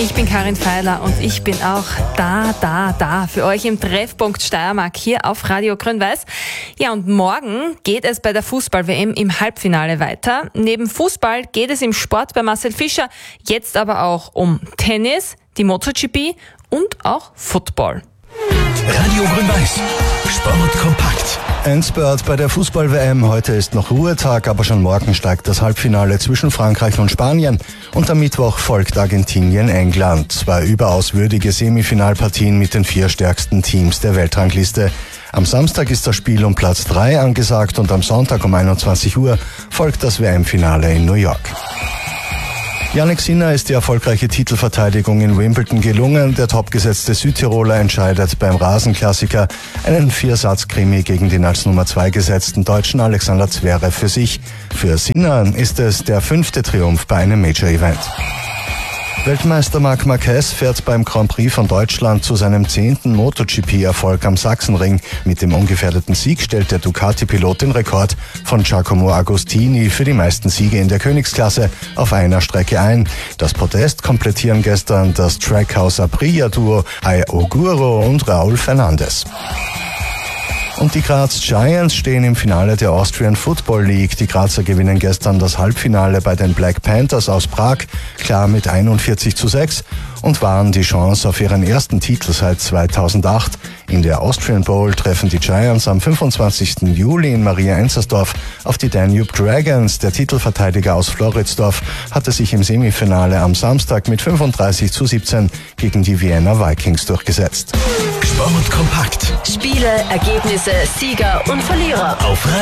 Ich bin Karin Feiler und ich bin auch da für euch im Treffpunkt Steiermark hier auf Radio Grün-Weiß. Ja, und morgen geht es bei der Fußball-WM im Halbfinale weiter. Neben Fußball geht es im Sport bei Marcel Fischer jetzt aber auch um Tennis, die MotoGP und auch Football. Radio Grün-Weiß. Sport kompakt. Endspurt bei der Fußball-WM. Heute ist noch Ruhetag, aber schon morgen steigt das Halbfinale zwischen Frankreich und Spanien. Und am Mittwoch folgt Argentinien-England. Zwei überaus würdige Semifinalpartien mit den 4 stärksten Teams der Weltrangliste. Am Samstag ist das Spiel um Platz 3 angesagt und am Sonntag um 21 Uhr folgt das WM-Finale in New York. Jannik Sinner ist die erfolgreiche Titelverteidigung in Wimbledon gelungen. Der topgesetzte Südtiroler entscheidet beim Rasenklassiker einen 4-Satz-Krimi gegen den als Nummer 2 gesetzten Deutschen Alexander Zverev für sich. Für Sinner ist es der 5. Triumph bei einem Major-Event. Weltmeister Marc Marquez fährt beim Grand Prix von Deutschland zu seinem 10. MotoGP-Erfolg am Sachsenring. Mit dem ungefährdeten Sieg stellt der Ducati-Pilot den Rekord von Giacomo Agostini für die meisten Siege in der Königsklasse auf einer Strecke ein. Das Podest komplettieren gestern das Trackhouse Aprilia-Duo Ai Oguro und Raúl Fernández. Und die Graz Giants stehen im Finale der Austrian Football League. Die Grazer gewinnen gestern das Halbfinale bei den Black Panthers aus Prag, klar mit 41:6 und wahren die Chance auf ihren ersten Titel seit 2008. In der Austrian Bowl treffen die Giants am 25. Juli in Maria Enzersdorf auf die Danube Dragons. Der Titelverteidiger aus Floridsdorf hatte sich im Semifinale am Samstag mit 35:17 gegen die Vienna Vikings durchgesetzt. Sport kompakt. Spiele, Ergebnisse, Sieger und Verlierer. Auf